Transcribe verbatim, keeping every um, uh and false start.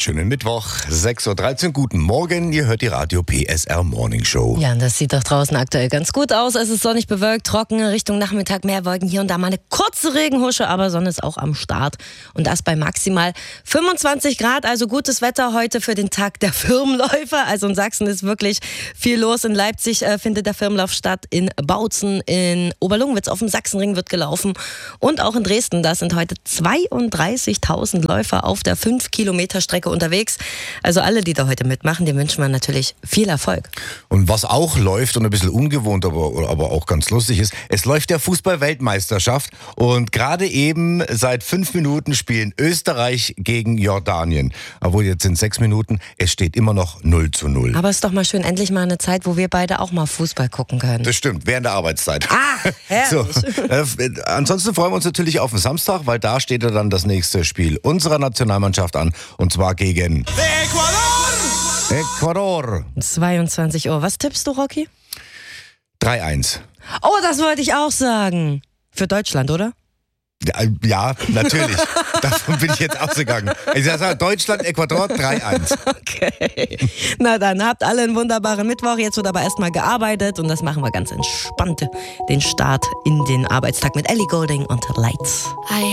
Schönen Mittwoch, sechs Uhr dreizehn. Guten Morgen, ihr hört die Radio P S R Morning Show. Ja, und das sieht doch draußen aktuell ganz gut aus. Es ist sonnig bewölkt, trocken, Richtung Nachmittag mehr Wolken, hier und da mal eine kurze Regenhusche, aber Sonne ist auch am Start. Und das bei maximal fünfundzwanzig Grad, also gutes Wetter heute für den Tag der Firmenläufer. Also in Sachsen ist wirklich viel los. In Leipzig äh, findet der Firmenlauf statt, in Bautzen, in Oberlungwitz auf dem Sachsenring wird gelaufen und auch in Dresden. Da sind heute zweiunddreißigtausend Läufer auf der fünf Kilometer Strecke unterwegs. Also alle, die da heute mitmachen, denen wünschen wir natürlich viel Erfolg. Und was auch läuft und ein bisschen ungewohnt, aber, aber auch ganz lustig ist, es läuft der Fußball-Weltmeisterschaft und gerade eben seit fünf Minuten spielen Österreich gegen Jordanien. Obwohl jetzt sind sechs Minuten, es steht immer noch null zu null. Aber es ist doch mal schön, endlich mal eine Zeit, wo wir beide auch mal Fußball gucken können. Das stimmt, während der Arbeitszeit. Ah, herrlich. So, äh, ansonsten freuen wir uns natürlich auf den Samstag, weil da steht ja dann das nächste Spiel unserer Nationalmannschaft an und zwar gegen Ecuador! Ecuador. zweiundzwanzig Uhr. Was tippst du, Rocky? drei eins. Oh, das wollte ich auch sagen. Für Deutschland, oder? Ja, ja, natürlich. Davon bin ich jetzt ausgegangen. Ich sage Deutschland, Ecuador, drei eins. Okay. Na dann, habt alle einen wunderbaren Mittwoch. Jetzt wird aber erstmal gearbeitet und das machen wir ganz entspannt. Den Start in den Arbeitstag mit Ellie Goulding und Lights. I